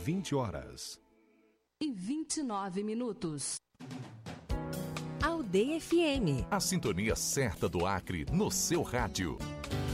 20h. E 29 minutos. Aldeia FM. A sintonia certa do Acre no seu rádio.